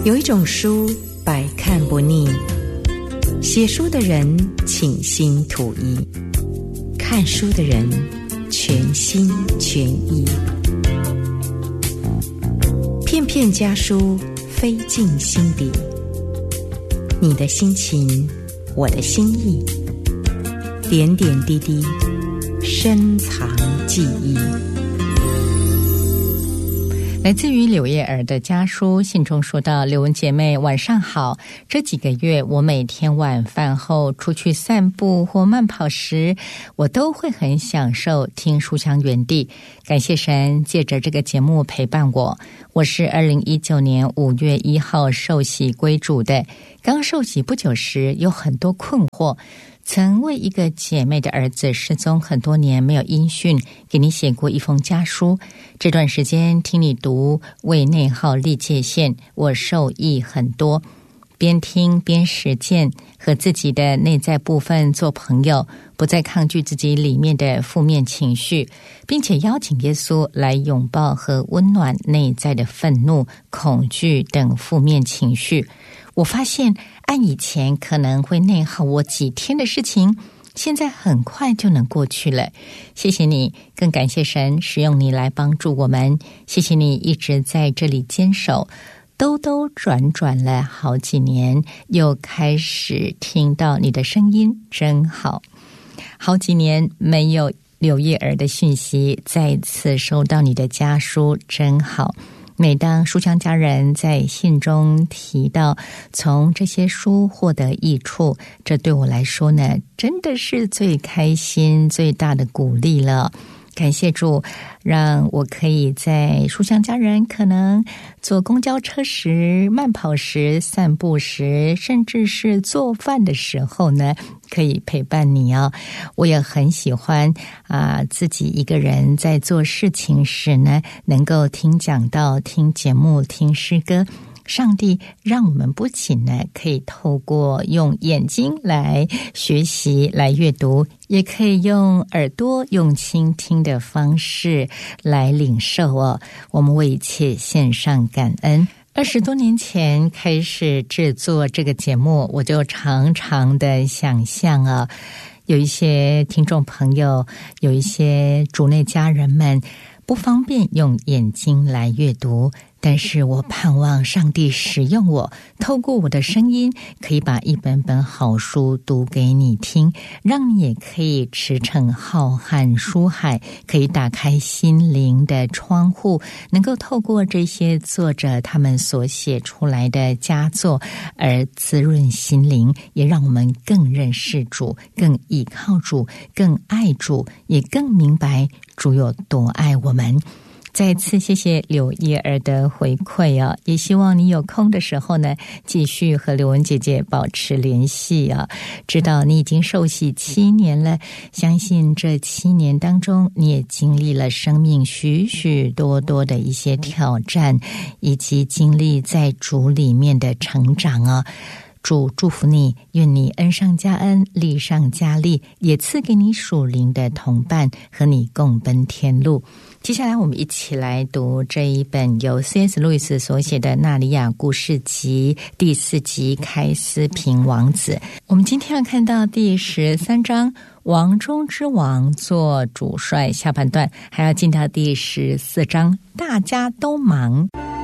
有一种书百看不腻，写书的人倾心吐意，看书的人全心全意。片片家书飞进心底，你的心情，我的心意，点点滴滴，深藏记忆。 来自于柳叶儿的家书信中说到，刘文姐妹晚上好，这几个月我每天晚饭后出去散步或慢跑时，我都会很享受听书香园地，感谢神借着这个节目陪伴我。我是2019年5月1号受洗归主的，刚受洗不久时有很多困惑，曾为一个姐妹的儿子失踪很多年没有音讯，给你写过一封家书。这段时间听你读为内耗立界限，我受益很多，边听边实践，和自己的内在部分做朋友，不再抗拒自己里面的负面情绪，并且邀请耶稣来拥抱和温暖内在的愤怒、恐惧等负面情绪。我发现按以前可能会内耗我几天的事情，现在很快就能过去了。谢谢你，更感谢神使用你来帮助我们。谢谢你一直在这里坚守，兜兜转转了好几年，又开始听到你的声音，真好。好几年没有柳叶儿的讯息，再次收到你的家书，真好。每当书香家人在信中提到从这些书获得益处，这对我来说呢，真的是最开心最大的鼓励了。感谢主，让我可以在书香家人可能坐公交车时、慢跑时、散步时，甚至是做饭的时候呢，可以陪伴你哦。我也很喜欢自己一个人在做事情时呢，能够听讲道、听节目、听诗歌。上帝让我们不仅呢可以透过用眼睛来学习来阅读，也可以用耳朵用倾听的方式来领受哦。我们为一切献上感恩。20多年前开始制作这个节目，我就常常的想象啊，有一些听众朋友，有一些主内家人们不方便用眼睛来阅读，但是我盼望上帝使用我，透过我的声音，可以把一本本好书读给你听，让你也可以驰骋浩瀚书海，可以打开心灵的窗户，能够透过这些作者他们所写出来的佳作而滋润心灵，也让我们更认识主，更依靠主，更爱主，也更明白主有多爱我们。再次谢谢柳叶儿的回馈啊，也希望你有空的时候呢，继续和刘文姐姐保持联系啊。知道你已经受洗7年了，相信这7年当中，你也经历了生命许许多多的一些挑战，以及经历在主里面的成长啊。主祝福你，愿你恩上加恩，利上加利，也赐给你属灵的同伴，和你共奔天路。接下来我们一起来读这一本由 C.S. 路易斯所写的《纳尼亚故事集》第4集开斯平王子。我们今天要看到第13章王中之王做主帅，下半段还要进到第14章大家都忙。